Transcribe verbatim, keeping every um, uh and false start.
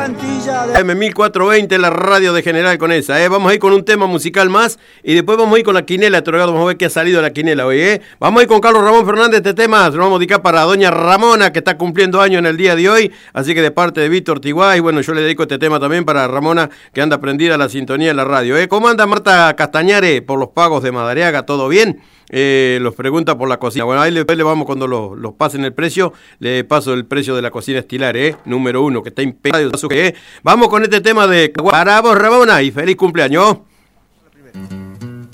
plantilla de M mil cuatrocientos veinte, la radio de General con esa, ¿eh? Vamos a ir con un tema musical más y después vamos a ir con la quinela, Torgado. Vamos a ver qué ha salido la quinela hoy, ¿eh? Vamos a ir con Carlos Ramón Fernández, este tema se lo vamos a dedicar para doña Ramona, que está cumpliendo años en el día de hoy, así que de parte de Víctor Tiguay, bueno, yo le dedico este tema también para Ramona, que anda prendida a la sintonía en la radio, ¿eh? ¿Cómo anda Marta Castañare por los pagos de Madariaga? ¿Todo bien? Eh, los pregunta por la cocina. Bueno, ahí después le vamos cuando los, los pasen el precio, le paso el precio de la cocina estilar, ¿eh? Número uno, que está impecable. ¿eh? Vamos con este tema de para vos, Ramona, y feliz cumpleaños.